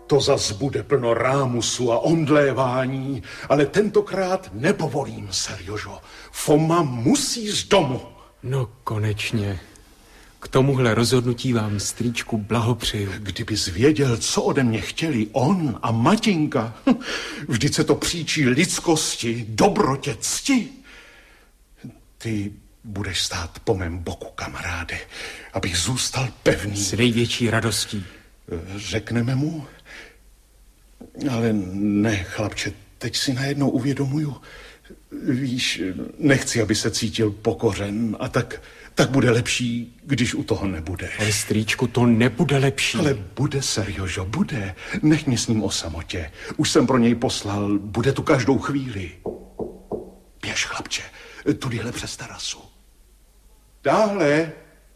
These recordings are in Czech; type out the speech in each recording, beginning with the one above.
To zas bude plno rámusu a omdlévání, ale tentokrát nepovolím, Serjožo. Foma musí z domu. No konečně. K tomuhle rozhodnutí vám, strýčku, blahopřeju. Kdybys věděl, co ode mě chtěli on a Matinka, vždyť se to příčí lidskosti, dobrotě, cti. Ty budeš stát po mém boku, kamaráde, abych zůstal pevný. S největší radostí. Řekneme mu? Ale ne, chlapče, teď si najednou uvědomuju. Víš, nechci, aby se cítil pokořen a tak bude lepší, když u toho nebude. Ale strýčku, to nebude lepší. Ale bude, Serjožo, bude. Nech mě s ním o samotě. Už jsem pro něj poslal, bude tu každou chvíli. Běž, chlapče, tudyhle přes terasu. Dále.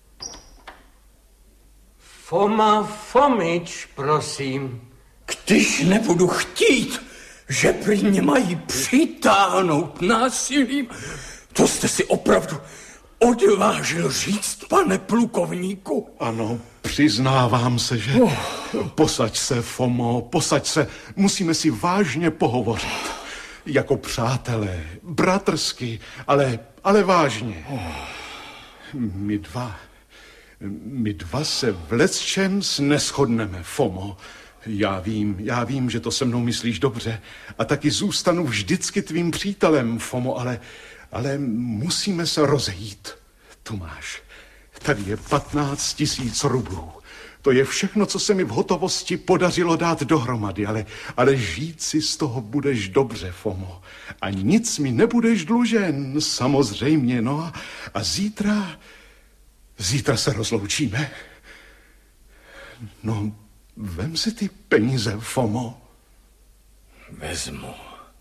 Foma Fomič, prosím. Když nebudu chtít, že prý mě mají přitáhnout násilím, to jste si opravdu odvážil říct, pane plukovníku? Ano, přiznávám se, že... Posaď se, Fomo, posaď se. Musíme si vážně pohovořit. Jako přátelé, bratrsky, ale vážně. My dva se v lecčems neshodneme, Fomo. Já vím, že to se mnou myslíš dobře a taky zůstanu vždycky tvým přítelem, Fomo, ale musíme se rozejít. Tomáš, tady je 15 000 rublů. To je všechno, co se mi v hotovosti podařilo dát dohromady, ale žít si z toho budeš dobře, Fomo. A nic mi nebudeš dlužen, samozřejmě, no a zítra se rozloučíme. No, vem si ty peníze, Fomo. Vezmu.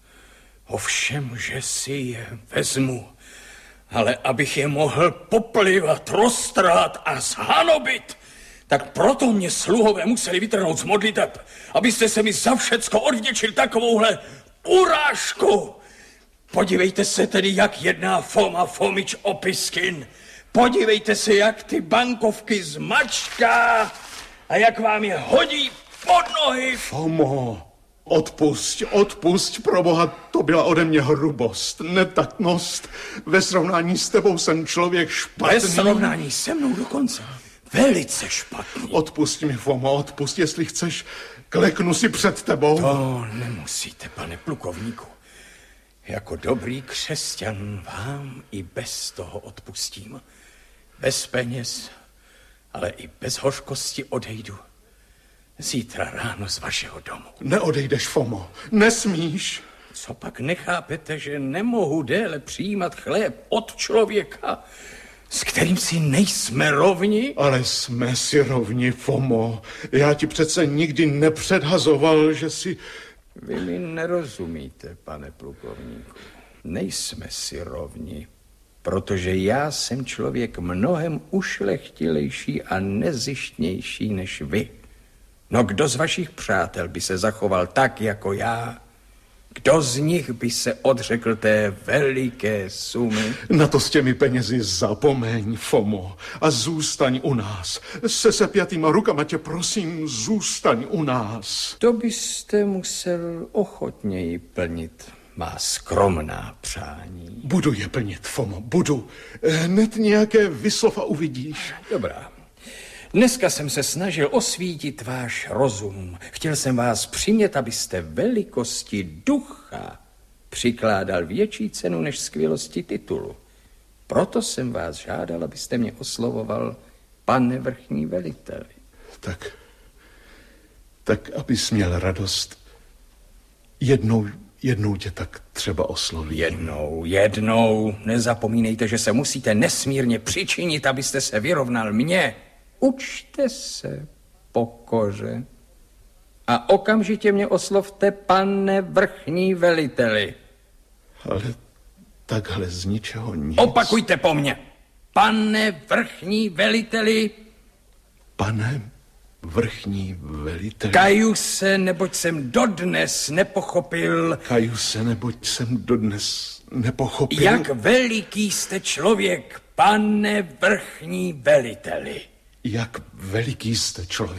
Ovšem, že si je vezmu. Ale abych je mohl poplivat, roztrhat a zhanobit, tak proto mě sluhové museli vytrhnout z modliteb, abyste se mi za všecko odvděčil takovouhle urážku. Podívejte se tedy, jak jedná Foma Fomič Opiskin. Podívejte se, jak ty bankovky zmačká a jak vám je hodí pod nohy. Fomo, odpusť, proboha, to byla ode mě hrubost, netaktnost. Ve srovnání s tebou jsem člověk špatný. Ve srovnání se mnou dokonce velice špatný. Odpusť mi, Fomo, odpusť, jestli chceš, kleknu si před tebou. To nemusíte, pane plukovníku. Jako dobrý křesťan vám i bez toho odpustím. Bez peněz, ale i bez hořkosti odejdu. Zítra ráno z vašeho domu. Neodejdeš, Fomo, nesmíš. Co pak nechápete, že nemohu déle přijímat chléb od člověka, s kterým si nejsme rovni? Ale jsme si rovni, Fomo. Já ti přece nikdy nepředhazoval, že si... Vy mi nerozumíte, pane plukovníku. Nejsme si rovni, protože já jsem člověk mnohem ušlechtilejší a nezištnější než vy. No kdo z vašich přátel by se zachoval tak, jako já? Kdo z nich by se odřekl té veliké sumy? Na to s těmi penězi zapomeň, Fomo, a zůstaň u nás. Se sepjatýma rukama tě prosím, zůstaň u nás. To byste musel ochotněji plnit má skromná přání. Budu je plnit, Fomo, budu. Hned nějaké vyslov a uvidíš. Dobrá. Dneska jsem se snažil osvítit váš rozum. Chtěl jsem vás přimět, abyste velikosti ducha přikládal větší cenu než skvělosti titulu. Proto jsem vás žádal, abyste mě oslovoval pane vrchní veliteli. Tak abys měl radost. Jednou tě tak třeba osloví. Jednou. Nezapomínejte, že se musíte nesmírně přičinit, abyste se vyrovnal mně. Učte se pokoře a okamžitě mě oslovte pane vrchní veliteli. Ale takhle z ničeho nic. Opakujte po mně. Pane vrchní veliteli. Pane vrchní veliteli. Kaju se, neboť jsem dodnes nepochopil. Jak veliký jste člověk, pane vrchní veliteli. Jak veliký jste člověk.